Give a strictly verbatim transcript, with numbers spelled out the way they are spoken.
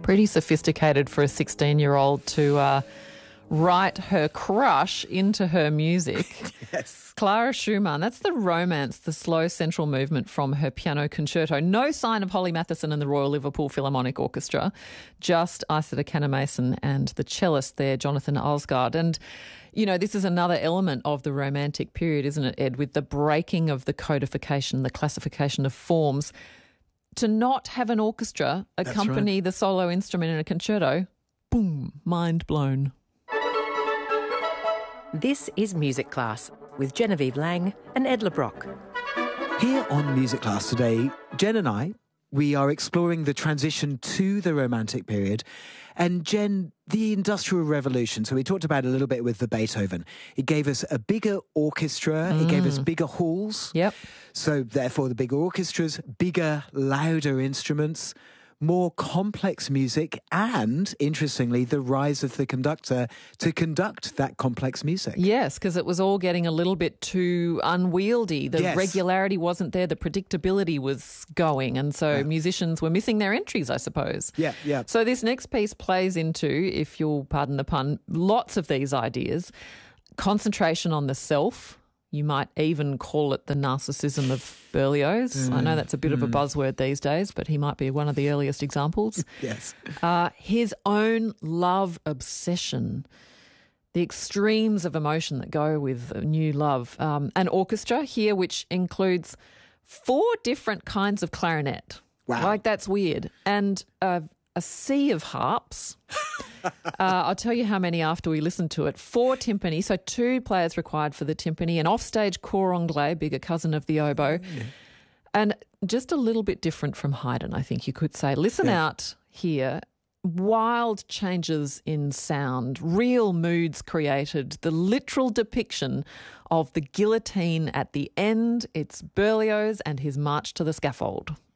Pretty sophisticated for a sixteen-year-old to uh, write her crush into her music. Yes. Clara Schumann, that's the romance, the slow central movement from her piano concerto. No sign of Holly Mathieson and the Royal Liverpool Philharmonic Orchestra, just Isata Kanamason and the cellist there, Jonathan Alsgaard. And, you know, this is another element of the Romantic period, isn't it, Ed, with the breaking of the codification, the classification of forms. To not have an orchestra accompany right. the solo instrument in a concerto, boom, mind blown. This is Music Class with Genevieve Lang and Ed LeBrock. Here on Music Class today, Jen and I, we are exploring the transition to the Romantic period. And Jen, the Industrial Revolution, so we talked about it a little bit with the Beethoven. It gave us a bigger orchestra, mm. it gave us bigger halls. Yep. So therefore the bigger orchestras, bigger, louder instruments, more complex music, and, interestingly, the rise of the conductor to conduct that complex music. Yes, because it was all getting a little bit too unwieldy. The yes. regularity wasn't there. The predictability was going. And so yeah. musicians were missing their entries, I suppose. Yeah, yeah. So this next piece plays into, if you'll pardon the pun, lots of these ideas. Concentration on the self. You might even call it the narcissism of Berlioz. Mm. I know that's a bit mm. of a buzzword these days, but he might be one of the earliest examples. Yes. Uh, his own love obsession, the extremes of emotion that go with new love. Um, an orchestra here which includes four different kinds of clarinet. Wow. Like, that's weird. And uh, a sea of harps. uh, I'll tell you how many after we listen to it. Four timpani, so two players required for the timpani, an offstage cor anglais, bigger cousin of the oboe, yeah. and just a little bit different from Haydn, I think you could say. Listen yeah. out here. Wild changes in sound, real moods created, the literal depiction of the guillotine at the end. It's Berlioz and his march to the scaffold.